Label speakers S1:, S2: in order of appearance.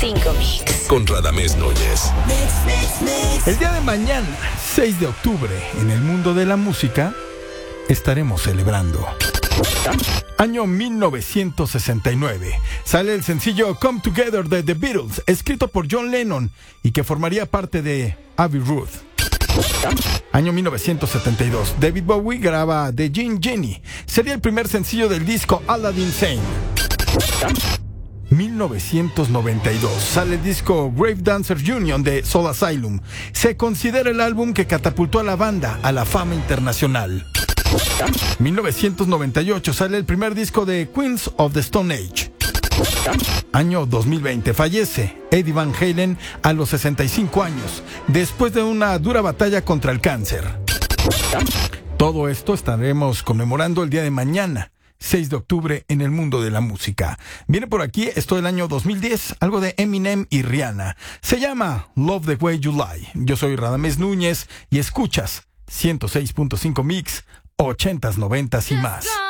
S1: 100.5 Mix.
S2: Con Radamés Núñez.
S3: El día de mañana, 6 de octubre, en el mundo de la música, estaremos celebrando. Año 1969. Sale el sencillo Come Together de The Beatles, escrito por John Lennon y que formaría parte de Abbey Road. Año 1972. David Bowie graba The Gin Genie. Sería el primer sencillo del disco Aladdin Sane. 1992. Sale el disco Grave Dancers Union de Soul Asylum. Se considera el álbum que catapultó a la banda a la fama internacional. 1998. Sale el primer disco de Queens of the Stone Age. Año 2020. Fallece Eddie Van Halen a los 65 años, después de una dura batalla contra el cáncer. Todo esto estaremos conmemorando el día de mañana, 6 de octubre, en el mundo de la música. Viene por aquí, esto del año 2010, algo de Eminem y Rihanna. Se llama Love the Way You Lie. Yo soy Radamés Núñez y escuchas 106.5 Mix, 80s, 90s y más.